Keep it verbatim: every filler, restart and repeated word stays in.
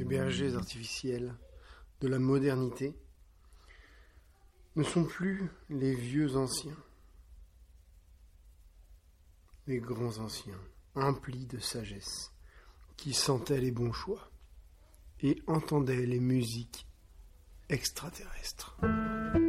bergers artificiels de la modernité ne sont plus les vieux anciens, les grands anciens, emplis de sagesse, qui sentaient les bons choix et entendaient les musiques extraterrestres.